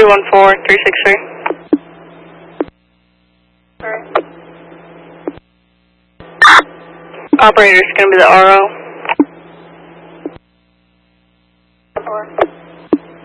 214-363. Operator is going to be the RO.